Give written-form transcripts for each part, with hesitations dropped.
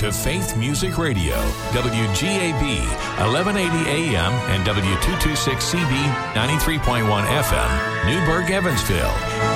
to Faith Music Radio, WGAB, 1180 AM and W226CB, 93.1 FM, Newburgh, Evansville.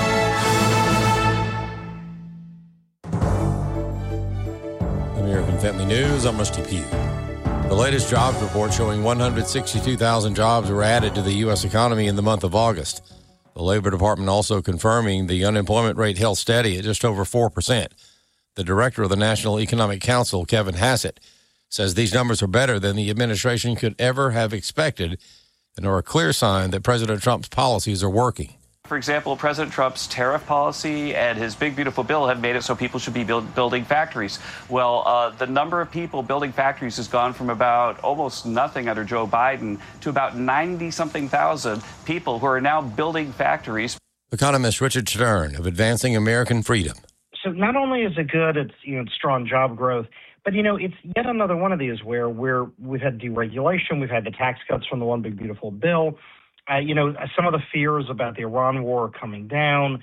American Family News, I'm Rusty Pugh. The latest jobs report showing 162,000 jobs were added to the U.S. economy in the month of August. The Labor Department also confirming the unemployment rate held steady at just over 4%. The director of the National Economic Council, Kevin Hassett, says these numbers are better than the administration could ever have expected and are a clear sign that President Trump's policies are working. For example, President Trump's tariff policy and his big, beautiful bill have made it so people should be building factories. Well, the number of people building factories has gone from about almost nothing under Joe Biden to about 90-something thousand people who are now building factories. Economist Richard Stern of Advancing American Freedom. So not only is it good, it's strong job growth, but it's yet another one of these where we've had deregulation, we've had the tax cuts from the one big, beautiful bill. Some of the fears about the Iran war coming down,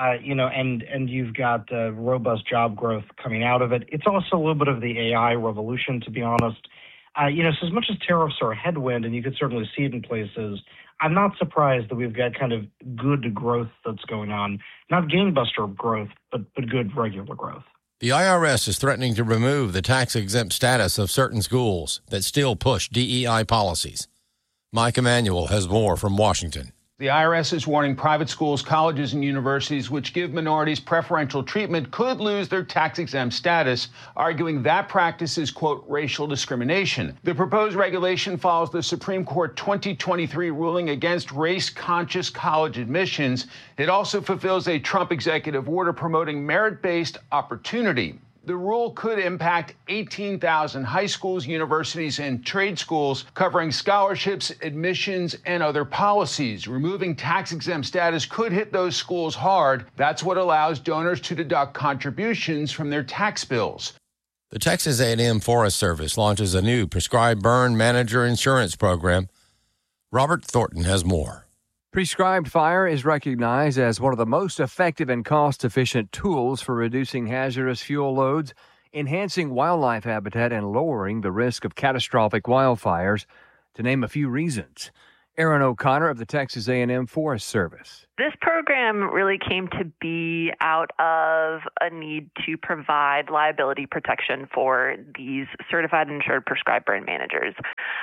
and you've got robust job growth coming out of it. It's also a little bit of the AI revolution, to be honest. So as much as tariffs are a headwind, and you could certainly see it in places, I'm not surprised that we've got kind of good growth that's going on. Not gangbuster growth, but good regular growth. The IRS is threatening to remove the tax-exempt status of certain schools that still push DEI policies. Mike Emanuel has more from Washington. The IRS is warning private schools, colleges, and universities which give minorities preferential treatment could lose their tax-exempt status, arguing that practice is, quote, racial discrimination. The proposed regulation follows the Supreme Court 2023 ruling against race-conscious college admissions. It also fulfills a Trump executive order promoting merit-based opportunity. The rule could impact 18,000 high schools, universities, and trade schools, covering scholarships, admissions, and other policies. Removing tax-exempt status could hit those schools hard. That's what allows donors to deduct contributions from their tax bills. The Texas A&M Forest Service launches a new prescribed burn manager insurance program. Robert Thornton has more. Prescribed fire is recognized as one of the most effective and cost-efficient tools for reducing hazardous fuel loads, enhancing wildlife habitat, and lowering the risk of catastrophic wildfires, to name a few reasons. Erin O'Connor of the Texas A&M Forest Service. This program really came to be out of a need to provide liability protection for these certified and insured prescribed burn managers.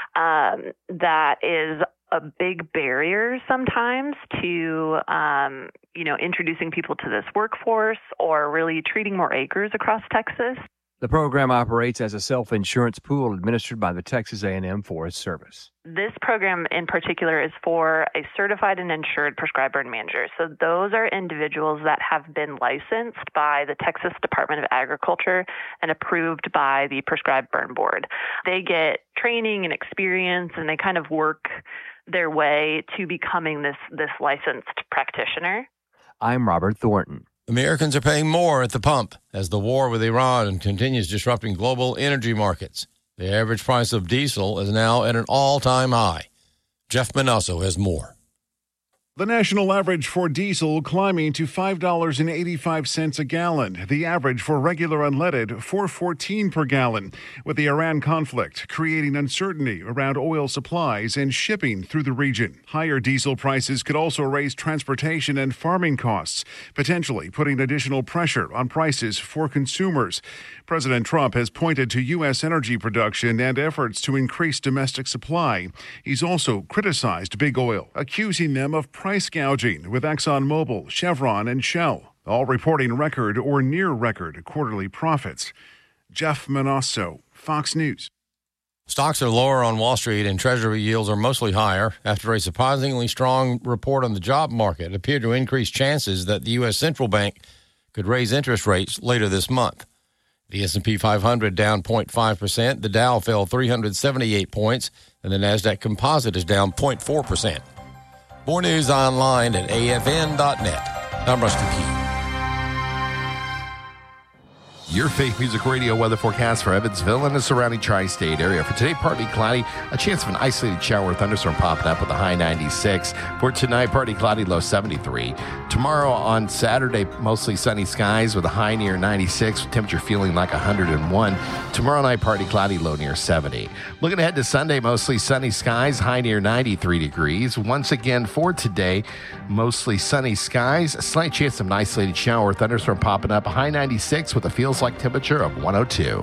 That is a big barrier sometimes to, introducing people to this workforce or really treating more acres across Texas. The program operates as a self-insurance pool administered by the Texas A&M Forest Service. This program in particular is for a certified and insured prescribed burn manager. So those are individuals that have been licensed by the Texas Department of Agriculture and approved by the Prescribed Burn Board. They get training and experience, and they kind of work their way to becoming this licensed practitioner. I'm Robert Thornton. Americans are paying more at the pump as the war with Iran continues disrupting global energy markets. The average price of diesel is now at an all-time high. Jeff Manasso has more. The national average for diesel climbing to $5.85 a gallon. The average for regular unleaded, $4.14 per gallon. With the Iran conflict creating uncertainty around oil supplies and shipping through the region. Higher diesel prices could also raise transportation and farming costs, potentially putting additional pressure on prices for consumers. President Trump has pointed to U.S. energy production and efforts to increase domestic supply. He's also criticized big oil, accusing them of price gouging with ExxonMobil, Chevron, and Shell, all reporting record or near record quarterly profits. Jeff Manasso, Fox News. Stocks are lower on Wall Street and Treasury yields are mostly higher after a surprisingly strong report on the job market appeared to increase chances that the U.S. Central Bank could raise interest rates later this month. The S&P 500 down 0.5%, the Dow fell 378 points, and the NASDAQ Composite is down 0.4%. More news online at afn.net. I'm Rusty Pugh. Your Faith Music Radio weather forecast for Evansville and the surrounding tri-state area. For today, partly cloudy, a chance of an isolated shower or thunderstorm popping up with a high 96. For tonight, partly cloudy, low 73. Tomorrow on Saturday, mostly sunny skies with a high near 96, with temperature feeling like 101. Tomorrow night, partly cloudy, low near 70. Looking ahead to Sunday, mostly sunny skies, high near 93 degrees. Once again for today, mostly sunny skies, a slight chance of an isolated shower or thunderstorm popping up, a high 96 with a feels like temperature of 102.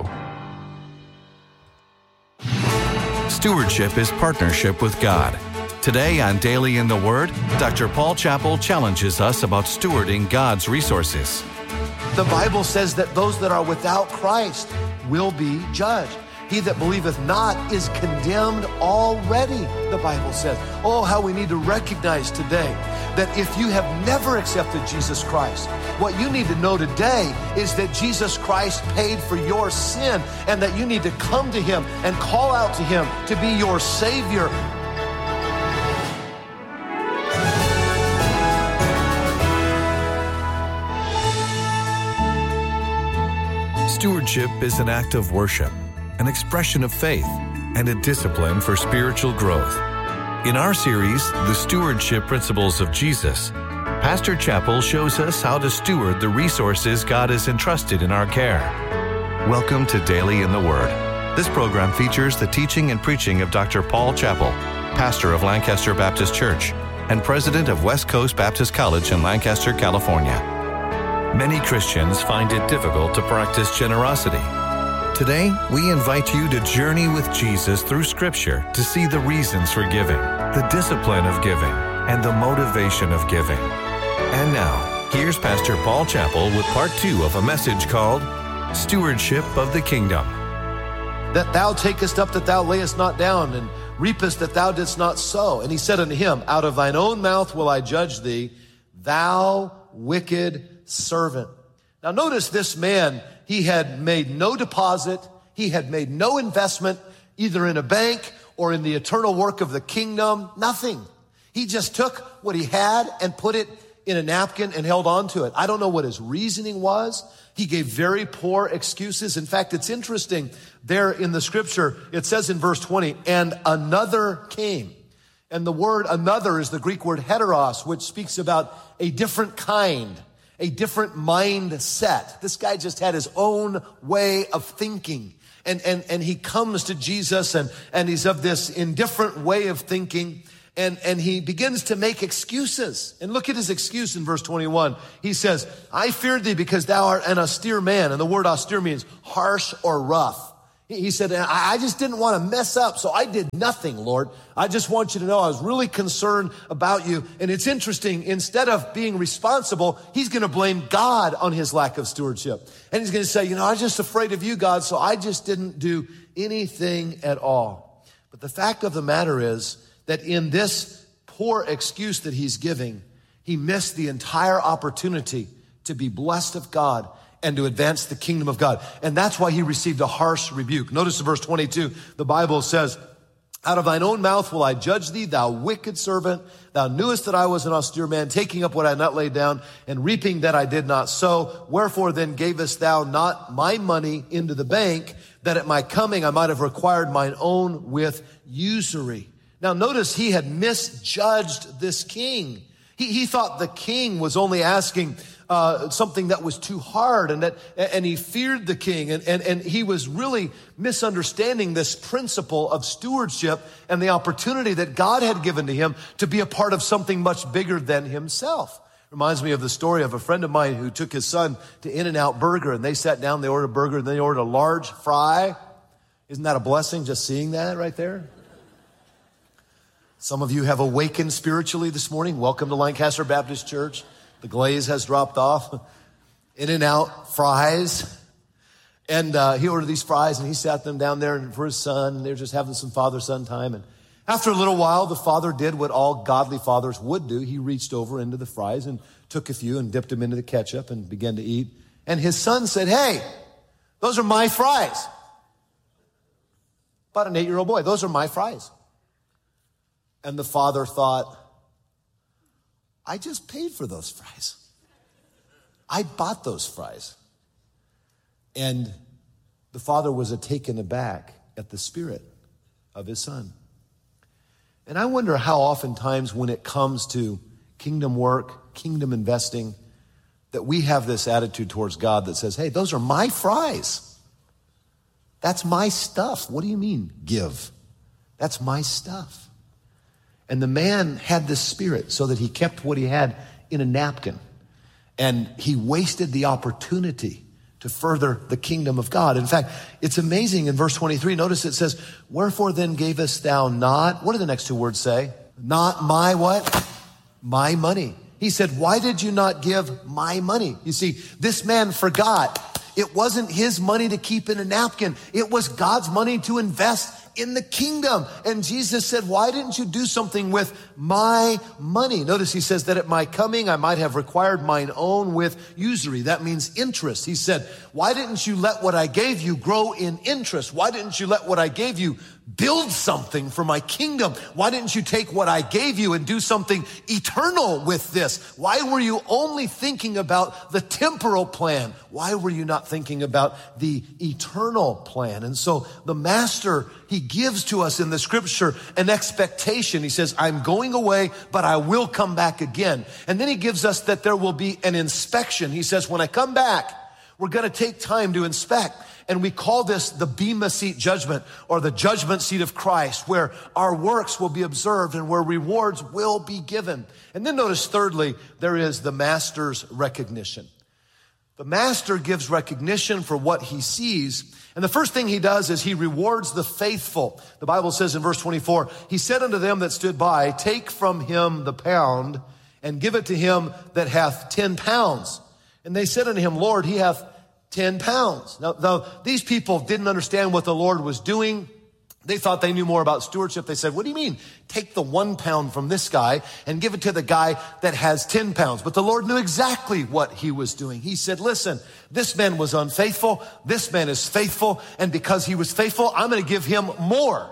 Stewardship is partnership with God. Today on Daily in the Word, Dr. Paul Chappell challenges us about stewarding God's resources. The Bible says that those that are without Christ will be judged. He that believeth not is condemned already, the Bible says. Oh, how we need to recognize today that if you have never accepted Jesus Christ, what you need to know today is that Jesus Christ paid for your sin and that you need to come to Him and call out to Him to be your Savior. Stewardship is an act of worship, an expression of faith, and a discipline for spiritual growth. In our series, The Stewardship Principles of Jesus, Pastor Chappell shows us how to steward the resources God has entrusted in our care. Welcome to Daily in the Word. This program features the teaching and preaching of Dr. Paul Chappell, pastor of Lancaster Baptist Church and president of West Coast Baptist College in Lancaster, California. Many Christians find it difficult to practice generosity. Today, we invite you to journey with Jesus through Scripture to see the reasons for giving, the discipline of giving, and the motivation of giving. And now, here's Pastor Paul Chappell with part 2 of a message called Stewardship of the Kingdom. That thou takest up that thou layest not down, and reapest that thou didst not sow. And he said unto him, out of thine own mouth will I judge thee, thou wicked servant. Now notice this man, he had made no deposit, he had made no investment, either in a bank or in the eternal work of the kingdom, nothing. He just took what he had and put it in a napkin and held on to it. I don't know what his reasoning was. He gave very poor excuses. In fact, it's interesting there in the scripture, it says in verse 20, and another came. And the word another is the Greek word heteros, which speaks about a different kind, a different mindset. This guy just had his own way of thinking. And he comes to Jesus and he's of this indifferent way of thinking. And he begins to make excuses. And look at his excuse in verse 21. He says, I feared thee because thou art an austere man. And the word austere means harsh or rough. He said, I just didn't want to mess up, so I did nothing, Lord. I just want you to know I was really concerned about you. And it's interesting, instead of being responsible, he's going to blame God on his lack of stewardship. And he's going to say, I was just afraid of you, God, so I just didn't do anything at all. But the fact of the matter is that in this poor excuse that he's giving, he missed the entire opportunity to be blessed of God and to advance the kingdom of God. And that's why he received a harsh rebuke. Notice in verse 22, the Bible says, out of thine own mouth will I judge thee, thou wicked servant. Thou knewest that I was an austere man, taking up what I had not laid down, and reaping that I did not sow. Wherefore then gavest thou not my money into the bank, that at my coming I might have required mine own with usury. Now notice he had misjudged this king. He thought the king was only asking something that was too hard, and he feared the king, and he was really misunderstanding this principle of stewardship and the opportunity that God had given to him to be a part of something much bigger than himself. Reminds me of the story of a friend of mine who took his son to In-N-Out Burger, and they sat down, they ordered a burger, and they ordered a large fry. Isn't that a blessing, just seeing that right there? Some of you have awakened spiritually this morning. Welcome to Lancaster Baptist Church. The glaze has dropped off. In-N-Out fries. And he ordered these fries, and he sat them down there for his son. They were just having some father-son time. And after a little while, the father did what all godly fathers would do. He reached over into the fries and took a few and dipped them into the ketchup and began to eat. And his son said, hey, those are my fries. About an 8-year-old boy, those are my fries. And the father thought, I just paid for those fries. I bought those fries. And the father was taken aback at the spirit of his son. And I wonder how oftentimes when it comes to kingdom work, kingdom investing, that we have this attitude towards God that says, hey, those are my fries. That's my stuff. What do you mean, give? That's my stuff. And the man had this spirit so that he kept what he had in a napkin. And he wasted the opportunity to further the kingdom of God. In fact, it's amazing in verse 23. Notice it says, wherefore then gavest thou not, what do the next two words say? Not my what? My money. He said, why did you not give my money? You see, this man forgot. It wasn't his money to keep in a napkin. It was God's money to invest in the kingdom. And Jesus said, why didn't you do something with my money? Notice he says that at my coming, I might have required mine own with usury. That means interest. He said, why didn't you let what I gave you grow in interest? Why didn't you let what I gave you build something for my kingdom? Why didn't you take what I gave you and do something eternal with this? Why were you only thinking about the temporal plan? Why were you not thinking about the eternal plan? And so the master, he gives to us in the scripture an expectation. He says, I'm going away, but I will come back again. And then he gives us that there will be an inspection. He says, when I come back, we're going to take time to inspect. And we call this the Bema Seat judgment, or the judgment seat of Christ, where our works will be observed and where rewards will be given. And then notice thirdly, there is the master's recognition. The master gives recognition for what he sees. And the first thing he does is he rewards the faithful. The Bible says in verse 24, he said unto them that stood by, take from him the pound and give it to him that hath 10 pounds. And they said unto him, Lord, he hath 10 pounds. Now, these people didn't understand what the Lord was doing. They thought they knew more about stewardship. They said, what do you mean? Take the 1 pound from this guy and give it to the guy that has 10 pounds. But the Lord knew exactly what he was doing. He said, listen, this man was unfaithful. This man is faithful. And because he was faithful, I'm going to give him more.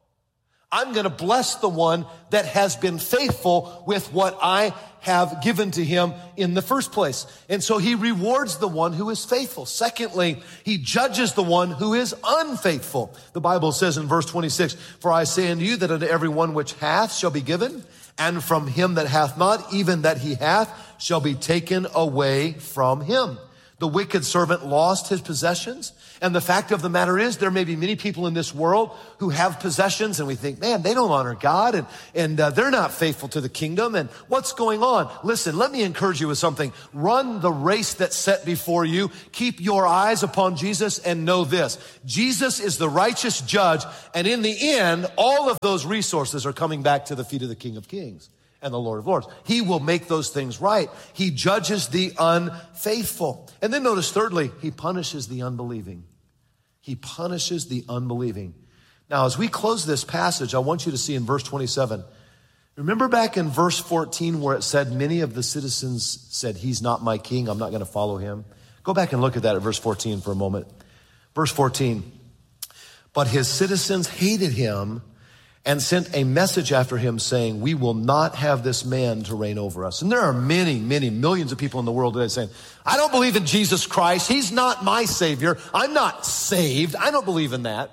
I'm going to bless the one that has been faithful with what I have given to him in the first place. And so he rewards the one who is faithful. Secondly, he judges the one who is unfaithful. The Bible says in verse 26, for I say unto you that unto every one which hath shall be given, and from him that hath not, even that he hath, shall be taken away from him. The wicked servant lost his possessions. And the fact of the matter is, there may be many people in this world who have possessions, and we think, man, they don't honor God, and they're not faithful to the kingdom, and what's going on? Listen, let me encourage you with something. Run the race that's set before you. Keep your eyes upon Jesus, and know this. Jesus is the righteous judge, and in the end, all of those resources are coming back to the feet of the King of Kings and the Lord of Lords. He will make those things right. He judges the unfaithful. And then notice thirdly, he punishes the unbelieving. He punishes the unbelieving. Now, as we close this passage, I want you to see in verse 27, remember back in verse 14 where it said, many of the citizens said, he's not my king, I'm not going to follow him. Go back and look at that at verse 14 for a moment. Verse 14, but his citizens hated him and sent a message after him saying, we will not have this man to reign over us. And there are many, many millions of people in the world today saying, I don't believe in Jesus Christ. He's not my savior. I'm not saved. I don't believe in that.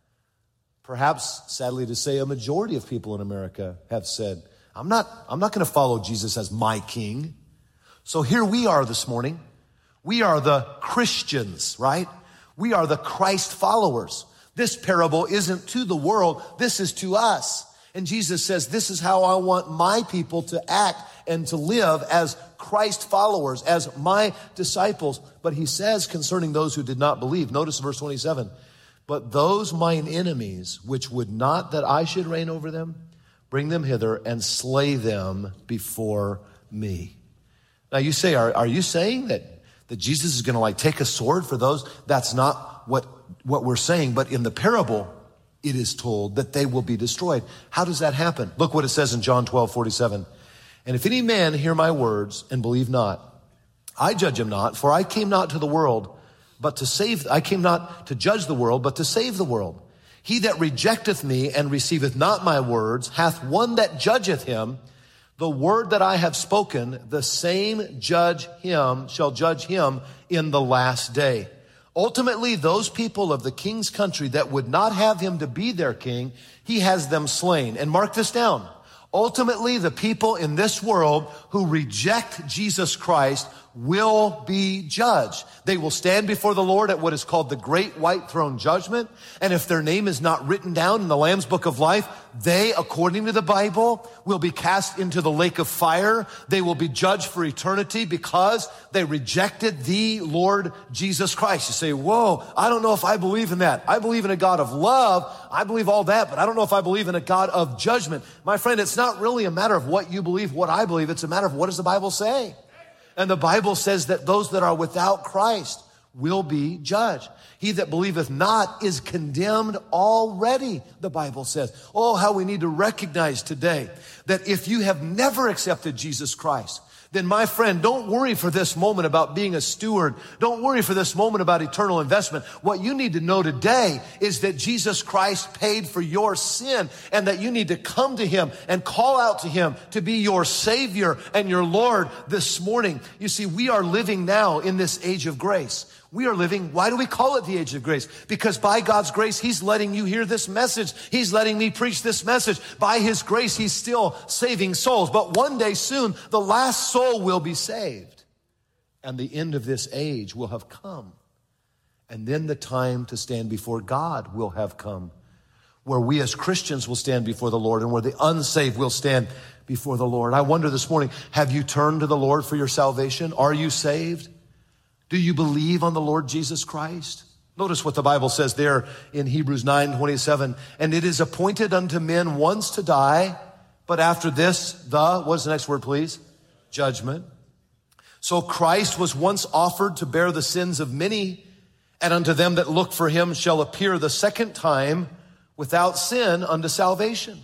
Perhaps, sadly to say, a majority of people in America have said, I'm not going to follow Jesus as my king. So here we are this morning. We are the Christians, right? We are the Christ followers. This parable isn't to the world. This is to us. And Jesus says, this is how I want my people to act and to live as Christ followers, as my disciples. But he says concerning those who did not believe, notice verse 27, but those mine enemies, which would not that I should reign over them, bring them hither and slay them before me. Now you say, are you saying that Jesus is going to take a sword for those? That's not what we're saying, but in the parable, it is told that they will be destroyed. How does that happen? Look what it says in John 12:47. And if any man hear my words and believe not, I judge him not, for I came not to the world, but to save. I came not to judge the world, but to save the world. He that rejecteth me and receiveth not my words hath one that judgeth him. The word that I have spoken, the same shall judge him in the last day. Ultimately, those people of the king's country that would not have him to be their king, he has them slain. And mark this down. Ultimately, the people in this world who reject Jesus Christ will be judged. They will stand before the Lord at what is called the Great White Throne Judgment. And if their name is not written down in the Lamb's Book of Life, they, according to the Bible, will be cast into the lake of fire. They will be judged for eternity because they rejected the Lord Jesus Christ. You say, whoa, I don't know if I believe in that. I believe in a God of love. I believe all that, but I don't know if I believe in a God of judgment. My friend, it's not really a matter of what you believe, what I believe. It's a matter of what does the Bible say? And the Bible says that those that are without Christ will be judged. He that believeth not is condemned already, the Bible says. Oh, how we need to recognize today that if you have never accepted Jesus Christ, then my friend, don't worry for this moment about being a steward. Don't worry for this moment about eternal investment. What you need to know today is that Jesus Christ paid for your sin and that you need to come to him and call out to him to be your Savior and your Lord this morning. You see, we are living now in this age of grace. We are living, why do we call it the age of grace? Because by God's grace, he's letting you hear this message. He's letting me preach this message. By his grace, he's still saving souls. But one day soon, the last soul will be saved. And the end of this age will have come. And then the time to stand before God will have come, where we as Christians will stand before the Lord and where the unsaved will stand before the Lord. I wonder this morning, have you turned to the Lord for your salvation? Are you saved? Do you believe on the Lord Jesus Christ? Notice what the Bible says there in Hebrews 9:27. And it is appointed unto men once to die, but after this, what's the next word, please? Judgment. So Christ was once offered to bear the sins of many, and unto them that look for him shall appear the second time without sin unto salvation.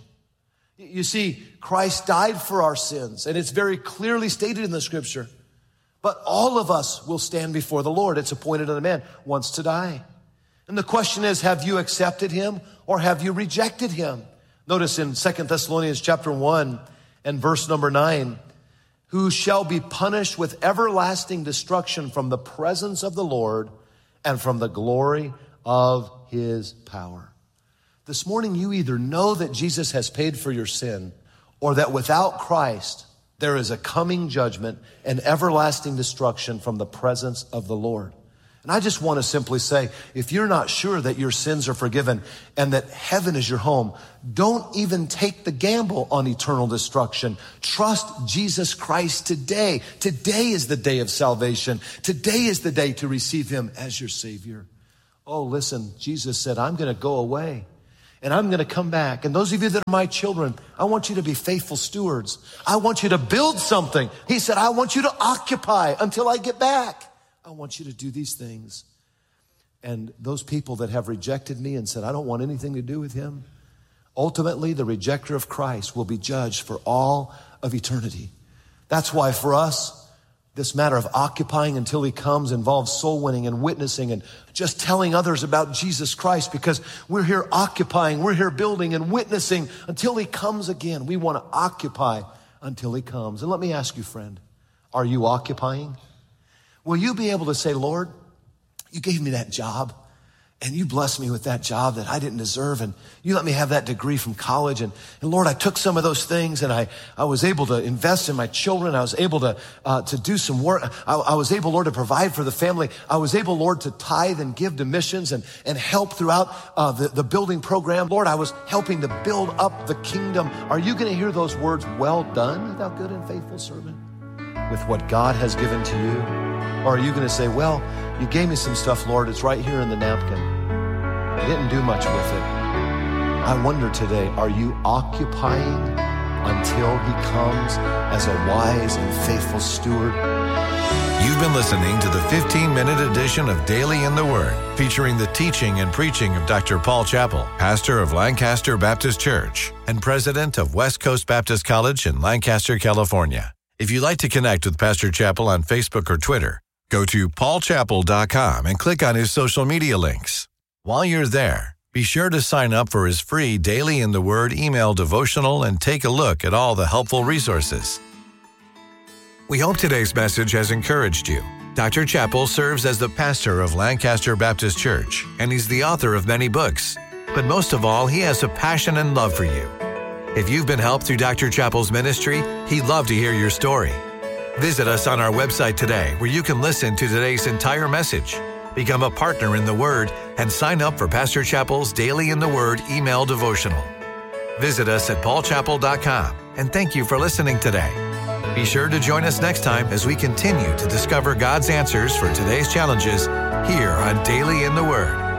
You see, Christ died for our sins, and it's very clearly stated in the scripture. But all of us will stand before the Lord. It's appointed unto man once to die. And the question is, have you accepted him or have you rejected him? Notice in 2 Thessalonians chapter 1 and verse number 9, who shall be punished with everlasting destruction from the presence of the Lord and from the glory of his power. This morning, you either know that Jesus has paid for your sin or that without Christ, there is a coming judgment and everlasting destruction from the presence of the Lord. And I just want to simply say, if you're not sure that your sins are forgiven and that heaven is your home, don't even take the gamble on eternal destruction. Trust Jesus Christ today. Today is the day of salvation. Today is the day to receive him as your Savior. Oh, listen, Jesus said, I'm going to go away. And I'm going to come back. And those of you that are my children, I want you to be faithful stewards. I want you to build something. He said, I want you to occupy until I get back. I want you to do these things. And those people that have rejected me and said, I don't want anything to do with him, ultimately the rejecter of Christ will be judged for all of eternity. That's why for us, this matter of occupying until he comes involves soul winning and witnessing and just telling others about Jesus Christ, because we're here occupying, we're here building and witnessing until he comes again. We want to occupy until he comes. And let me ask you, friend, are you occupying? Will you be able to say, Lord, you gave me that job and you blessed me with that job that I didn't deserve, and you let me have that degree from college, and Lord, I took some of those things and I was able to invest in my children. I was able to do some work. I was able, Lord, to provide for the family. I was able, Lord, to tithe and give to missions and help throughout the building program. Lord, I was helping to build up the kingdom. Are you going to hear those words, well done, thou good and faithful servant, with what God has given to you? Or are you going to say, well, you gave me some stuff, Lord, it's right here in the napkin. I didn't do much with it. I wonder today, are you occupying until he comes as a wise and faithful steward? You've been listening to the 15-minute edition of Daily in the Word, featuring the teaching and preaching of Dr. Paul Chappell, pastor of Lancaster Baptist Church and president of West Coast Baptist College in Lancaster, California. If you'd like to connect with Pastor Chappell on Facebook or Twitter, go to paulchappell.com and click on his social media links. While you're there, be sure to sign up for his free Daily in the Word email devotional and take a look at all the helpful resources. We hope today's message has encouraged you. Dr. Chappell serves as the pastor of Lancaster Baptist Church, and he's the author of many books. But most of all, he has a passion and love for you. If you've been helped through Dr. Chappell's ministry, he'd love to hear your story. Visit us on our website today, where you can listen to today's entire message, become a partner in the Word, and sign up for Pastor Chappell's Daily in the Word email devotional. Visit us at paulchappell.com, and thank you for listening today. Be sure to join us next time as we continue to discover God's answers for today's challenges here on Daily in the Word.